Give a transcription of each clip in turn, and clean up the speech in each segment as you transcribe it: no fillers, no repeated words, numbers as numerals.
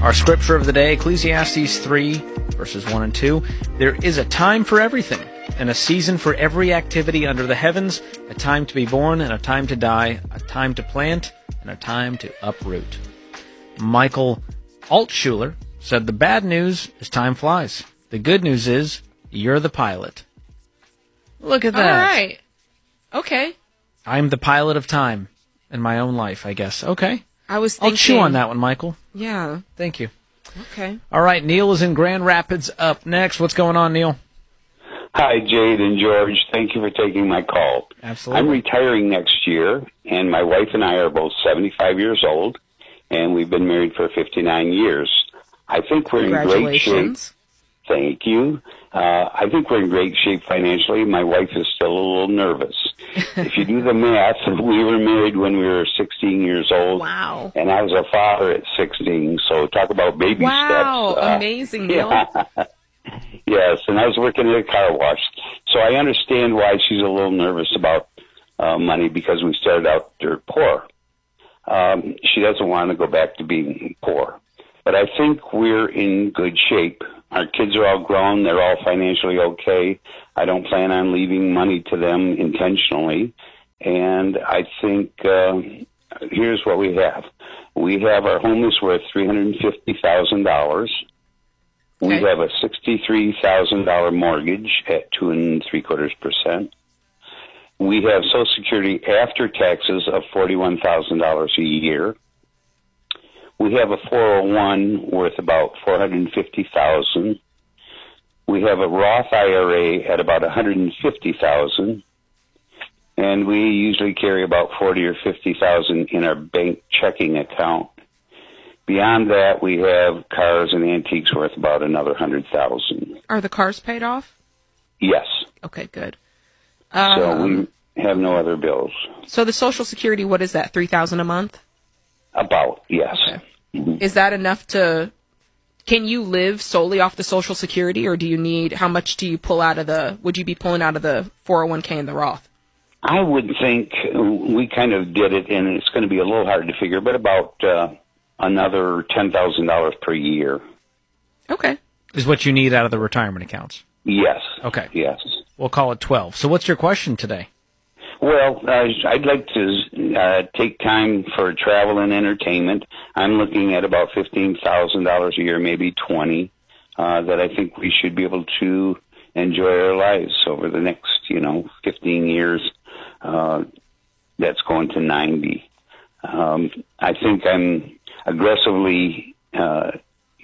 Our scripture of the day, Ecclesiastes 3, verses 1 and 2. There is a time for everything, and a season for every activity under the heavens, a time to be born and a time to die, a time to plant and a time to uproot. Michael Altshuler said, the bad news is time flies. The good news is you're the pilot. Look at that. All right. Okay. I'm the pilot of time in my own life, I guess. Okay. I was thinking... I'll chew on that one, Michael. Yeah. Thank you. Okay. All right, Neil is in Grand Rapids up next. What's going on, Neil? Hi, Jade and George. Thank you for taking my call. Absolutely. I'm retiring next year, and my wife and I are both 75 years old, and we've been married for 59 years. I think we're in great shape. Congratulations. Thank you. I think we're in great shape financially. My wife is still a little nervous. If you do the math, we were married when we were 16 years old. Wow. And I was a father at 16, so talk about baby steps. Wow, amazing, Neil. Yeah. Yes, and I was working at a car wash. So I understand why she's a little nervous about money, because we started out dirt poor. She doesn't want to go back to being poor. But I think we're in good shape. Our kids are all grown. They're all financially okay. I don't plan on leaving money to them intentionally. And I think here's what we have. We have our home is worth $350,000. We have a $63,000 mortgage at 2 3/4%. We have Social Security after taxes of $41,000 a year. We have a 401 worth about $450,000. We have a Roth IRA at about $150,000, and we usually carry about $40,000 or $50,000 in our bank checking account. Beyond that, we have cars and antiques worth about another $100,000. Are the cars paid off? Yes. Okay, good. So we have no other bills. So the Social Security, what is that, $3,000 a month? About, yes. Okay. Is that enough to... Can you live solely off the Social Security, or do you need... How much do you pull out of the... Would you be pulling out of the 401k and the Roth? I would think we kind of did it, and it's going to be a little hard to figure, but about another $10,000 per year. Okay. Is what you need out of the retirement accounts? Yes. Okay. Yes. We'll call it 12. So what's your question today? Well, I'd like to take time for travel and entertainment. I'm looking at about $15,000 a year, maybe 20, that I think we should be able to enjoy our lives over the next, 15 years. That's going to 90. I think I'm aggressively on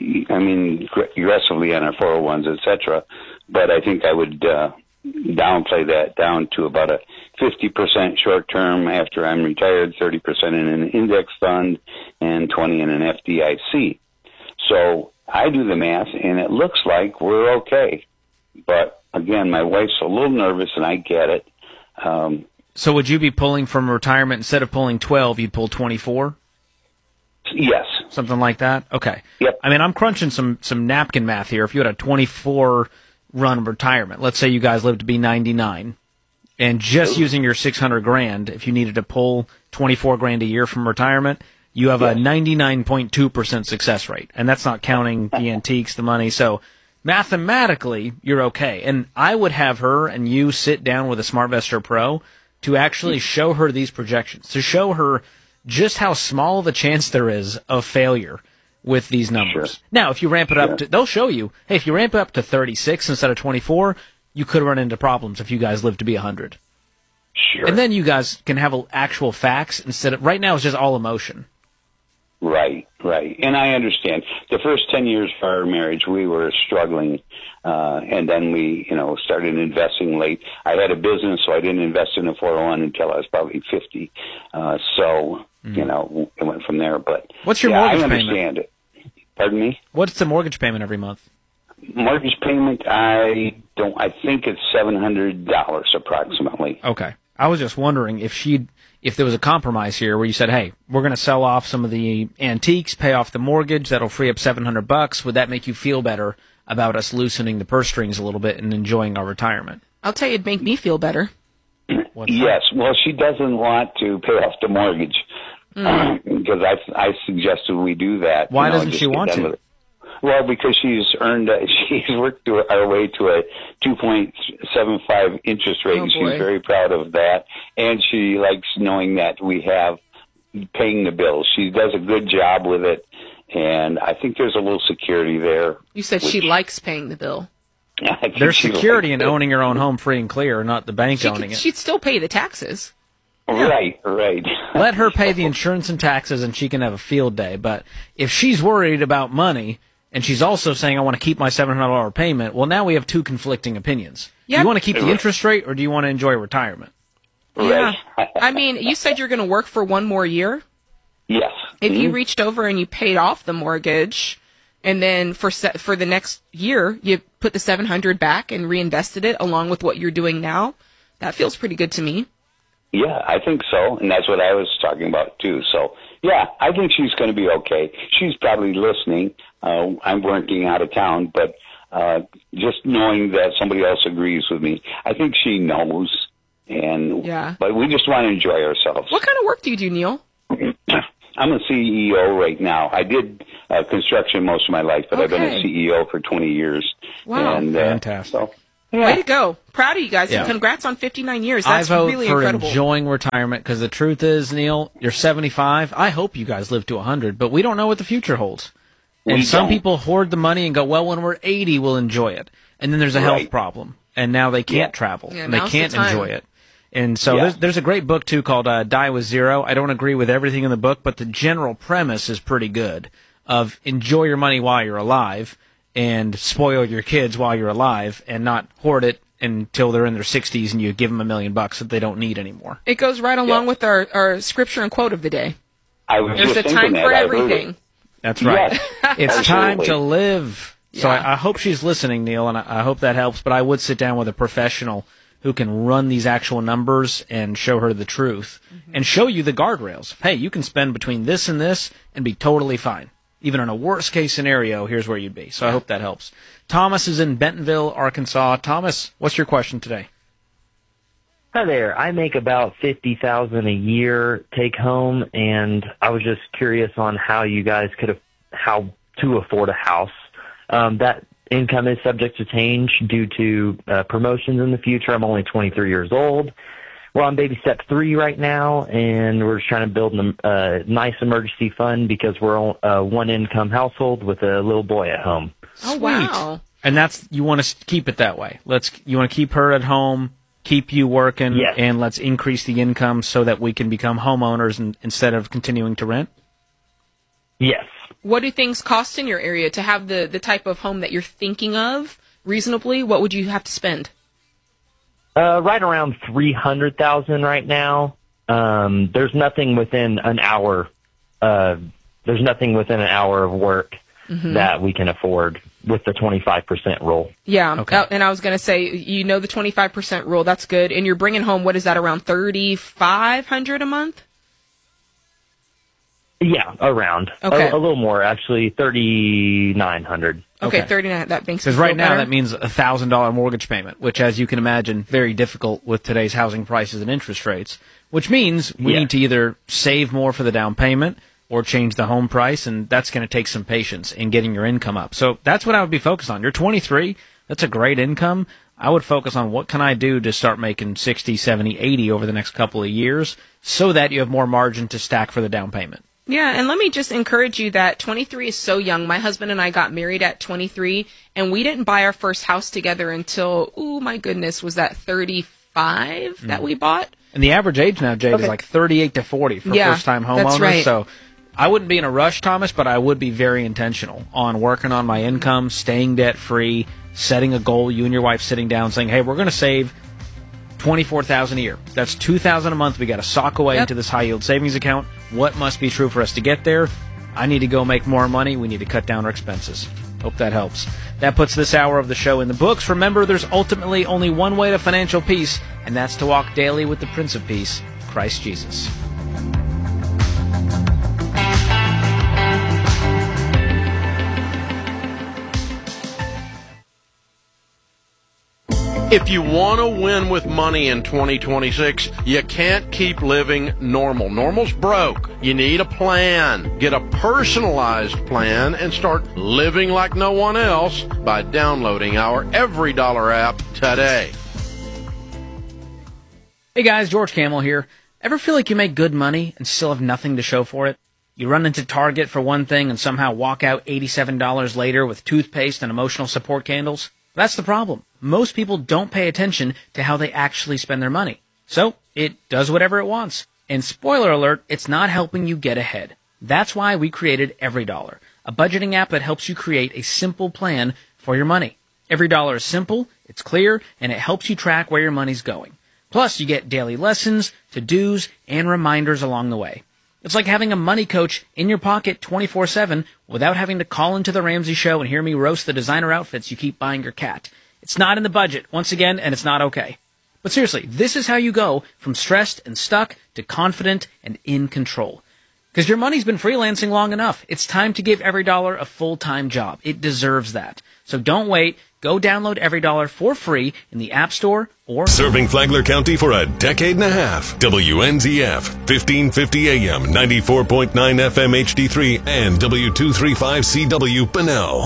our 401s, etc. But I think I would downplay that down to about a 50% short term after I'm retired, 30% in an index fund, and 20 in an FDIC. So I do the math, and it looks like we're okay. But again, my wife's a little nervous, and I get it. So would you be pulling from retirement, instead of pulling 12, you'd pull 24? Yes. Something like that? Okay. Yep. I mean, I'm crunching some napkin math here. If you had a 24-run retirement, let's say you guys lived to be 99, and just using your $600,000, if you needed to pull $24,000 a year from retirement, you have a 99.2% success rate, and that's not counting the antiques, the money. So mathematically, you're okay. And I would have her and you sit down with a SmartVestor Pro to actually show her these projections, to show her just how small the chance there is of failure with these numbers. Sure. Now, if you ramp it up to, they'll show you, hey, if you ramp it up to 36 instead of 24, you could run into problems if you guys live to be 100. Sure. And then you guys can have actual facts instead of, right now it's just all emotion. Right. And I understand. The first 10 years of our marriage, we were struggling, and then we, started investing late. I had a business, so I didn't invest in a 401 until I was probably 50. It went from there. But what's your mortgage payment? I understand it. Pardon me? What's the mortgage payment every month? Mortgage payment, I think it's $700 approximately. Okay. I was just wondering if there was a compromise here where you said, hey, we're going to sell off some of the antiques, pay off the mortgage, that'll free up $700. Would that make you feel better about us loosening the purse strings a little bit and enjoying our retirement? I'll tell you, it'd make me feel better. Yes. Well, she doesn't want to pay off the mortgage. because I suggested we do that. Why you know, doesn't just she get want done to? with it. Well, because she's worked our way to a 2.75 interest rate, Oh, and boy. she's very proud of that. And she likes knowing that we have paying the bills. She does a good job with it, and I think there's a little security there. You said she likes paying the bill. I think There's she security in likes it. owning your own home free and clear, not the bank owning it. She'd still pay the taxes. Right. Let her pay the insurance and taxes, and she can have a field day. But if she's worried about money, and she's also saying, I want to keep my $700 payment, well, now we have two conflicting opinions. Yeah. Do you want to keep the interest rate, or do you want to enjoy retirement? Yeah. Right. I mean, you said you're going to work for one more year. Yes. If you reached over and you paid off the mortgage, and then for the next year you put the $700 back and reinvested it along with what you're doing now, that feels pretty good to me. Yeah, I think so, and that's what I was talking about too. So, yeah, I think she's going to be okay. She's probably listening. I'm working out of town, but just knowing that somebody else agrees with me, I think she knows. And Yeah. But we just want to enjoy ourselves. What kind of work do you do, Neil? I'm a CEO right now. I did construction most of my life, but I've been a Okay. CEO for 20 years. Wow. And, Fantastic. So, Way to go. Proud of you guys. Yeah. And congrats on 59 years. I That's vote really for incredible. enjoying retirement, because the truth is, Neil, you're 75. I hope you guys live to 100, but we don't know what the future holds. And We some don't. people hoard the money and go, well, when we're 80, we'll enjoy it. And then there's a health Right. problem, and now they can't Yeah. travel, Yeah, and they now's the can't time. enjoy it. And so Yeah. there's a great book, too, called Die with Zero. I don't agree with everything in the book, but the general premise is pretty good, of enjoy your money while you're alive and spoil your kids while you're alive, and not hoard it until they're in their 60s and you give them $1 million that they don't need anymore. It goes right along Yeah. with our scripture and quote of the day. I was There's just a thinking time that. for I heard it. everything. That's right. Yes, It's time absolutely. to live. So Yeah. I hope she's listening, Neil, and I hope that helps. But I would sit down with a professional who can run these actual numbers and show her the truth and show you the guardrails. Hey, you can spend between this and this and be totally fine. Even in a worst case scenario, here's where you'd be. So I hope that helps. Thomas is in Bentonville, Arkansas. Thomas, what's your question today? Hi there. I make about $50,000 a year take home, and I was just curious on how you guys how to afford a house. That income is subject to change due to promotions in the future. I'm only 23 years old. We're on baby step 3 right now, and we're just trying to build a nice emergency fund because we're a one-income household with a little boy at home. Oh, Sweet. wow. And you want to keep it that way. You want to keep her at home, keep you working, Yes. and let's increase the income so that we can become homeowners instead of continuing to rent? Yes. What do things cost in your area to have the type of home that you're thinking of reasonably? What would you have to spend? Right around $300,000 right now. There's nothing within an hour. There's nothing within an hour of work that we can afford with the 25% rule. Yeah. Okay. And I was going to say, the 25% rule. That's good. And you're bringing home, what is that, around $3,500 a month? Yeah, around. Okay. A little more, actually, $3,900. Okay, Okay. 39. That makes Because me right feel now better. that means a $1,000 mortgage payment, which, as you can imagine, very difficult with today's housing prices and interest rates. Which means we Yeah. need to either save more for the down payment or change the home price, and that's going to take some patience in getting your income up. So that's what I would be focused on. You're 23. That's a great income. I would focus on what can I do to start making 60, 70, 80 over the next couple of years so that you have more margin to stack for the down payment. Yeah, and let me just encourage you that 23 is so young. My husband and I got married at 23, and we didn't buy our first house together until, my goodness, was that 35 that we bought? And the average age now, Jade, Okay. is like 38 to 40 for Yeah, first-time homeowners. that's right. So I wouldn't be in a rush, Thomas, but I would be very intentional on working on my income, staying debt-free, setting a goal, you and your wife sitting down saying, hey, we're going to save $24,000 a year. That's $2,000 a month we got to sock away Yep. into this high-yield savings account. What must be true for us to get there? I need to go make more money. We need to cut down our expenses. Hope that helps. That puts this hour of the show in the books. Remember, there's ultimately only one way to financial peace, and that's to walk daily with the Prince of Peace, Christ Jesus. If you want to win with money in 2026, you can't keep living normal. Normal's broke. You need a plan. Get a personalized plan and start living like no one else by downloading our Every Dollar app today. Hey guys, George Camel here. Ever feel like you make good money and still have nothing to show for it? You run into Target for one thing and somehow walk out $87 later with toothpaste and emotional support candles? That's the problem. Most people don't pay attention to how they actually spend their money. So, it does whatever it wants. And spoiler alert, it's not helping you get ahead. That's why we created Every Dollar, a budgeting app that helps you create a simple plan for your money. Every Dollar is simple, it's clear, and it helps you track where your money's going. Plus, you get daily lessons, to-dos, and reminders along the way. It's like having a money coach in your pocket 24/7 without having to call into the Ramsey Show and hear me roast the designer outfits you keep buying your cat. It's not in the budget, once again, and it's not okay. But seriously, this is how you go from stressed and stuck to confident and in control. Because your money's been freelancing long enough. It's time to give Every Dollar a full-time job. It deserves that. So don't wait. Go download Every Dollar for free in the App Store or... Serving Flagler County for a decade and a half. WNZF, 1550 AM, 94.9 FM HD3, and W235CW Bunnell.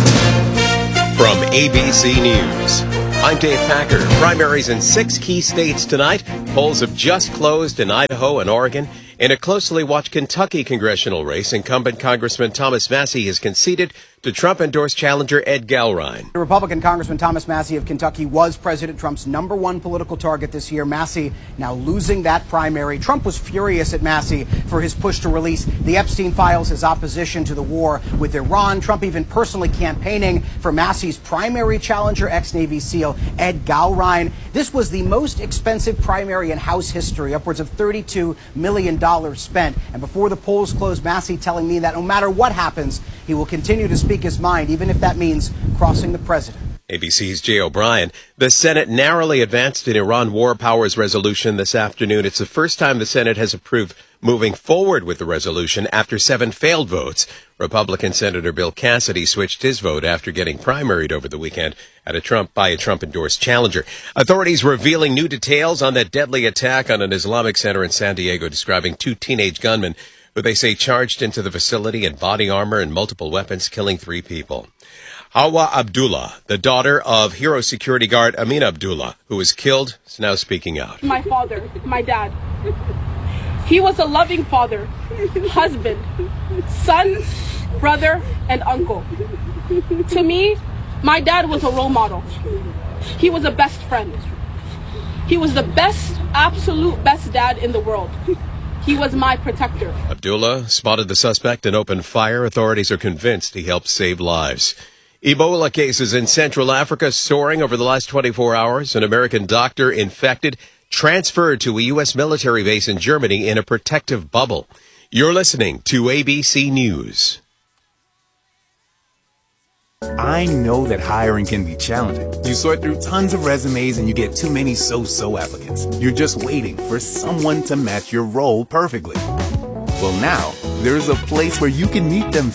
From ABC News, I'm Dave Packer. Primaries in 6 key states tonight. Polls have just closed in Idaho and Oregon. In a closely watched Kentucky congressional race, incumbent Congressman Thomas Massie has conceded to Trump-endorsed challenger Ed Gallrein. The Republican Congressman Thomas Massie of Kentucky was President Trump's #1 political target this year. Massie now losing that primary. Trump was furious at Massie for his push to release the Epstein files, his opposition to the war with Iran. Trump even personally campaigning for Massie's primary challenger, ex-Navy SEAL Ed Gallrein. This was the most expensive primary in House history, upwards of $32 million spent. And before the polls closed, Massie telling me that no matter what happens, he will continue to speak his mind, even if that means crossing the president. ABC's Jay O'Brien. The Senate narrowly advanced an Iran war powers resolution this afternoon. It's the first time the Senate has approved moving forward with the resolution after 7 failed votes. Republican Senator Bill Cassidy switched his vote after getting primaried over the weekend by a Trump-endorsed challenger. Authorities revealing new details on that deadly attack on an Islamic center in San Diego, describing 2 teenage gunmen who they say charged into the facility in body armor and multiple weapons, killing 3 people. Hawa Abdullah, the daughter of hero security guard Amin Abdullah, who was killed, is now speaking out. My father, my dad, he was a loving father, husband, son, brother, and uncle. To me, my dad was a role model. He was a best friend. He was the best, absolute best dad in the world. He was my protector. Abdullah spotted the suspect and opened fire. Authorities are convinced he helped save lives. Ebola cases in Central Africa soaring over the last 24 hours. An American doctor infected, transferred to a U.S. military base in Germany in a protective bubble. You're listening to ABC News. I know that hiring can be challenging. You sort through tons of resumes and you get too many so-so applicants. You're just waiting for someone to match your role perfectly. Well, now, there's a place where you can meet them